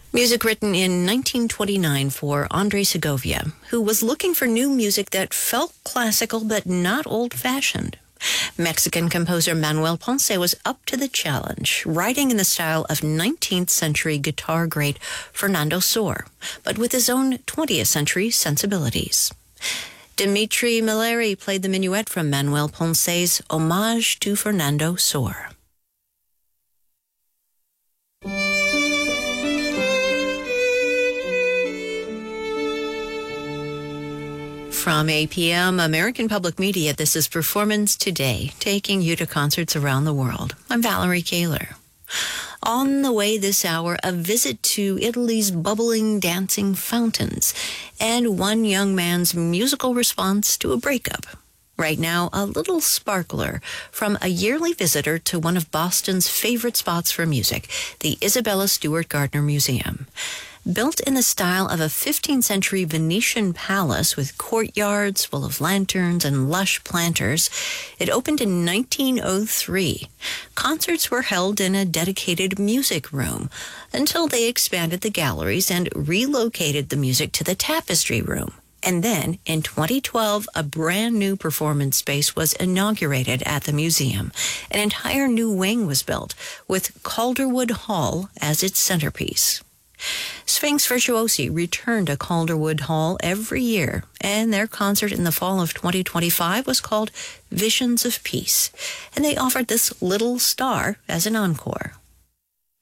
Music written in 1929 for Andre Segovia, who was looking for new music that felt classical but not old-fashioned. Mexican composer Manuel Ponce was up to the challenge, writing in the style of 19th century guitar great Fernando Sor, but with his own 20th century sensibilities. Dimitri Millery played the minuet from Manuel Ponce's Homage to Fernando Sor. From APM, American Public Media, this is Performance Today, taking you to concerts around the world. I'm Valerie Kaler. On the way this hour, a visit to Italy's bubbling, dancing fountains, and one young man's musical response to a breakup. Right now, a little sparkler from a yearly visitor to one of Boston's favorite spots for music, the Isabella Stewart Gardner Museum. Built in the style of a 15th century Venetian palace with courtyards full of lanterns and lush planters, it opened in 1903. Concerts were held in a dedicated music room until they expanded the galleries and relocated the music to the tapestry room. And then, in 2012, a brand new performance space was inaugurated at the museum. An entire new wing was built, with Calderwood Hall as its centerpiece. Sphinx Virtuosi return to Calderwood Hall every year, and their concert in the fall of 2025 was called Visions of Peace, and they offered this little star as an encore.